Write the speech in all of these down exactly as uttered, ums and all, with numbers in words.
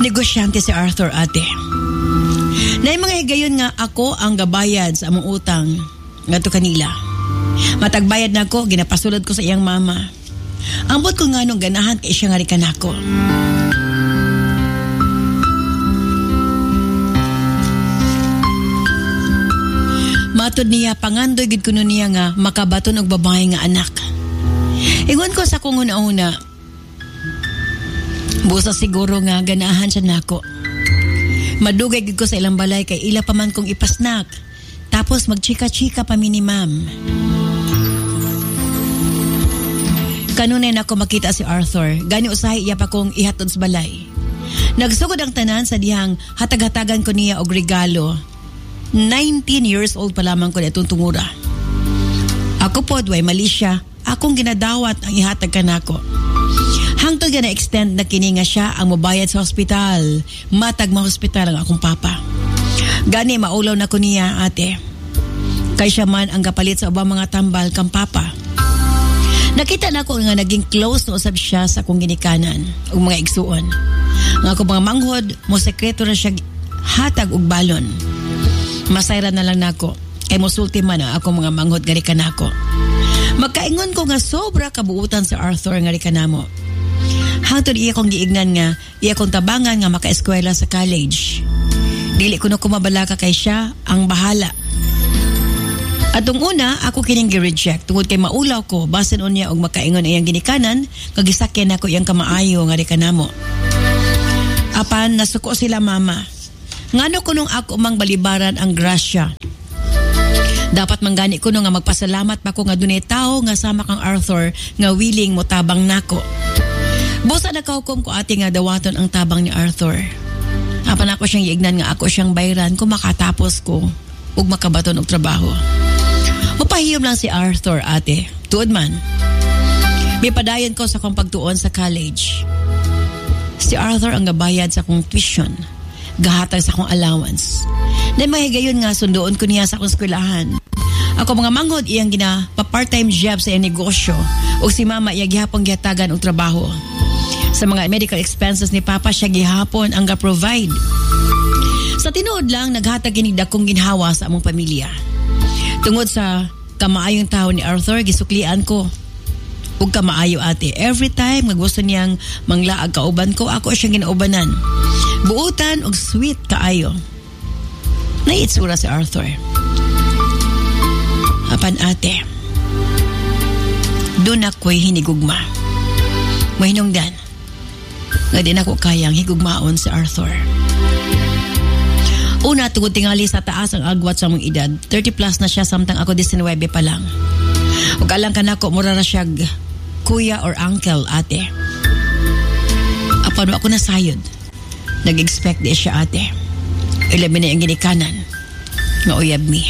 Negosyante si Arthur, ate. Na mga higayon nga ako ang gabayad sa among utang nga to kanila. Matagbayad na ako, ginapasulod ko sa iyang mama. Ambot ko nga nung ganahan kay siya nga rin kanako. Matod niya, pangandoy gid kuno niya nga makabaton og babae nga anak. Ingon ko sa kung una-una, busa siguro nga ganahan siya nako. Madugay gid ko sa ilang balay kay ila pa man kong ipasnak. Tapos magchika-chika pa mi ni ma'am. Kanunay na ako makita si Arthur. Gani usahay iya pa kong ihatod sa balay. Nagsugod ang tanan sa dihang hatag-hatagan ko niya og regalo. nineteen years old pa lamang ko na itong tungura. Ako po, way mali siya. Akong ginadawat ang ihatag ka nako. Hangtod nga na-extend na kini nga siya ang mabayad sa hospital. Matag ma-hospital ang akong papa. Gani maulaw na ko niya, ate. Kay siya man ang kapalit sa ubang mga tambal kang papa. Nakita na ko nga naging close na usab siya sa akong ginikanan ug mga igsuon. Nga ako mga manghod, mo sekreto na siya hatag ug balon. Masayra na lang nako kay mosulti man ang akong mga manghod nga kanako. Magkaingon ko nga sobra kabuutan sa Arthur nga kanamo. Hangtod iya kong giignan nga iya kong tabangan nga makaeskwela sa college. Dili ko na kumabalaka kay siya ang bahala. Atong una, ako kining gi-reject tungod kay maulaw ko basin unya og makaingon iyang ginikanan kag gisakyan ako iyang kamaayo nga kanamo. Apan nasuko sila mama. Ngano kuno ako mang balibaran ang grasya. Dapat manggani kuno nga magpasalamat pa ko nga dunay tao nga sama kang Arthur nga willing mo tabang nako. Busa na kaukom ko ate nga dawaton ang tabang ni Arthur. Apan ako siyang iignan nga ako siyang bayran kung makatapos ko ug makabaton og trabaho. Mapahiyom lang si Arthur, ate. Tuod man. May padayon ko sa kong pagtuon sa college. Si Arthur ang gabayad sa kong tuition. Gahatag sa kong allowance. Na mahigayon nga sundoon ko niya sa akong eskwelahan. Ako mga manghod iyang gina pa part-time job sa iyang negosyo ug si mama iya gihapon gihatagan og trabaho. Sa mga medical expenses ni papa siya gihapon ang ga-provide. Sa tinuod lang naghatag kining dakong ginhawa sa among pamilya. Tungod sa kamaayong tao ni Arthur, gisuklian ko. Ug kamaayo ate. Every time nga gusto niyang manglaag kauban ko, ako siyang ginaubanan. Buutan og sweet kaayo. Naitsura si Arthur. Apan ate, doon ako'y hinigugma. Mahinungdan, nga din ako kayang higugmaon si Arthur. Una, tungod tingali sa taas ang agwat sa mong edad. thirty plus na siya, samtang ako nineteen pa lang. Huwag alang ka na ko, mura na siya kuya or uncle, ate. Apan ako nasayod. Nag-expect di siya, ate. Ilabi na yung ginikanan. Nga uyab mi.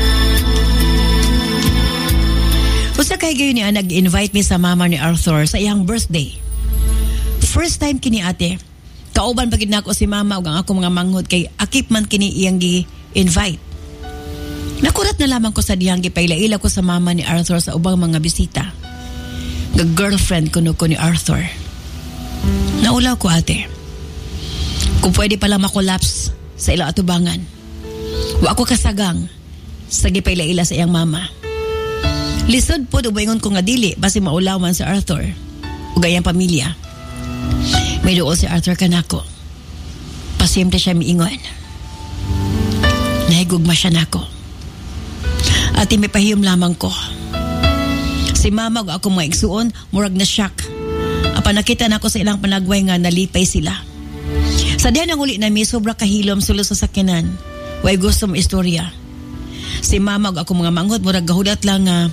Usa kay gayon niya, nag-invite me sa mama ni Arthur sa iyang birthday. First time kini, ate. Kauban pagid na ako si mama ug ang ako mga manghod kay akip man kini iyang gi-invite. Nakurat na lamang ko sa dihang gipaila-ila ko sa mama ni Arthur sa ubang mga bisita. Ga-girlfriend kuno ko ni Arthur. Naulaw ko, ate. Kung pwede pala makolaps sa ilang atubangan. Wa ako kasagang sa gipaila-ila sa iyang mama. Lisod po ubaingon ko nga dili basi maulawan sa Arthur ug iyang pamilya. May doon si Arthur kanako. Pasimple siya miingon. Nahigugma siya nako. At may pahiyom lamang ko. Si mama o ako mga igsuon, murag na shock. Apan nakita na ko sa ilang panagway nga nalipay sila. Sa diyan ang uli na may sobra kahilom sulo sa sakinan. Way gusto mo istorya. Si mama o ako mga manghod, murag gahudat lang nga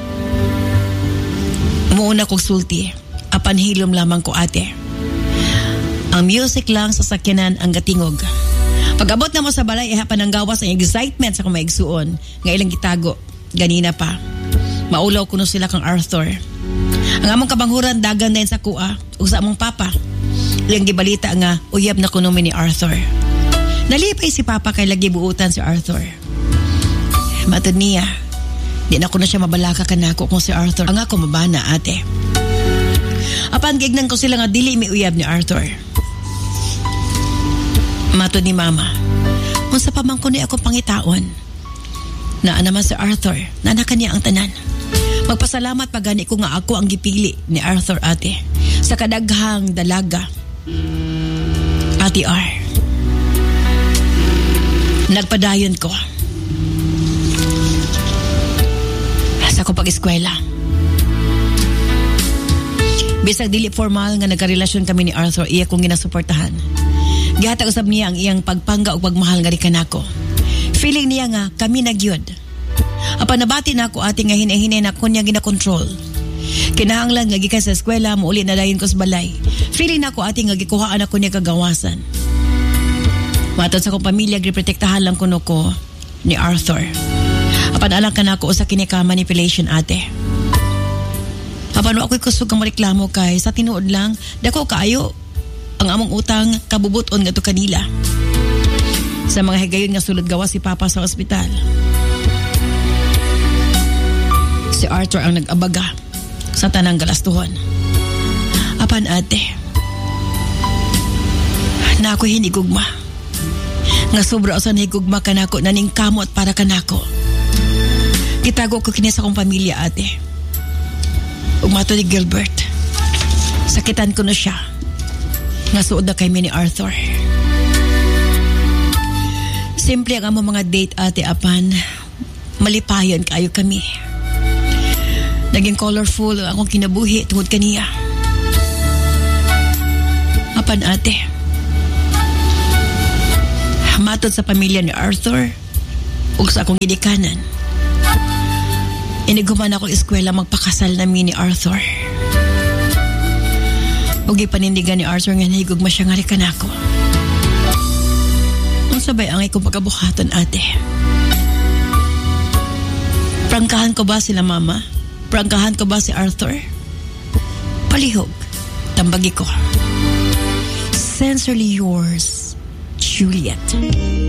muuna kong sulti. Apan hilom lamang ko, ate. Ang music lang sa sakyanan ang gatingog. Pag-abot na mo sa balay, ihapan ang gawas ang excitement sa kumaigsuon. Nga ilang gitago. Ganina pa. Maulaw kuno sila kang Arthur. Ang among kabanghuran, dagan na yun sa kuha. O sa among papa. Ilang gibalita nga, uyab na kuno ni Arthur. Nalipay si papa kay lagi buutan si Arthur. Matod niya, di na ko na siya mabalaka kanako kung si Arthur. Ang ako mabana, ate. Apan gignan ko sila nga dili may uyab ni Arthur. Mato ni mama, unsa pa man kuno akong pangitaon. Naa naman si Arthur, nanakan niya ang tanan. Magpasalamat pa gani ko nga ako ang gipili ni Arthur ate sa kadaghang dalaga. Ate R, nagpadayon ko sa ko pag-eskwela. Bisag dili formal nga nagkarelasyon kami ni Arthur, iya kong ginasuportahan. Gihatag usab niya ang iyang pagpangga o pagmahal nga rikan ako. Feeling niya nga kami nagyod. Apan nabati na ako ate nga hinay-hinay na ko niya ginakontrol. Kinahanglan nga gikan sa eskwela mo uli na dayon ko sa balay. Feeling na ako ate nga gikuhaan ako niya kagawasan. Matod sa kong pamilya giprotektahan lang kuno ko ni Arthur. Apan alang ka na ako sa kinika manipulation ate. Apan ako'y kusog ang mareklamo kay sa tinuod lang dako kaayo ang among utang kabubuton nga to kanila. Sa mga higayon nga sulod gawa si Papa sa ospital. Si Arthur ang nag-abaga sa tanang galastuhon. Apan ate, na ako'y hinigugma. Nga sobra sa nahigugma kanako naning kamot para kanako. Gitago ko kini sa kong pamilya ate. Umato ni Gilbert. Sakitan ko na siya. Nga suod na kay ni Arthur. Simple ang among mga date ate apan malipayon kayo kami. Naging colorful ang akong kinabuhi tungod kaniya. Apan ate, matod sa pamilya ni Arthur ug sa akong gidikanan, iniguman ako eskwela magpakasal namin ni Arthur. Ug ipanindigan ni Arthur nga nahigugma siya nga rikan ako. Ang sabay ang ikong pagkabuhatan ate. Prangkahan ko ba sila mama? Prangkahan ko ba si Arthur? Palihog, tambagi ko. Sincerely yours, Juliet.